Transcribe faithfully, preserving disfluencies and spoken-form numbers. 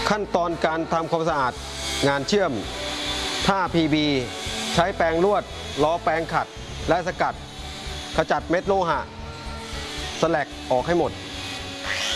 ขั้นตอนการทำความสะอาดงานเชื่อมผ้า พี บี ใช้แปรงลวดล้อแปรงขัดและสกัดขจัดเม็ดโลหะสแลกออกให้หมด